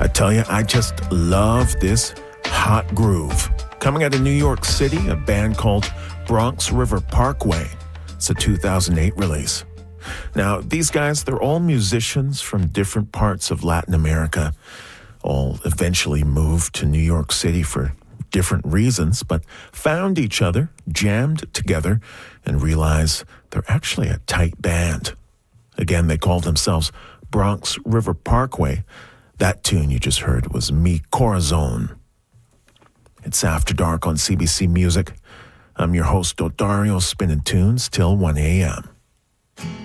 I tell you, I just love this hot groove. Coming out of New York City, a band called Bronx River Parkway. It's a 2008 release. Now, these guys, they're all musicians from different parts of Latin America. All eventually moved to New York City for different reasons, but found each other, jammed together, and realized they're actually a tight band. Again, they called themselves Bronx River Parkway. That tune you just heard was Mi Corazon. It's After Dark on CBC Music. I'm your host, Dodario, spinning tunes till 1 a.m.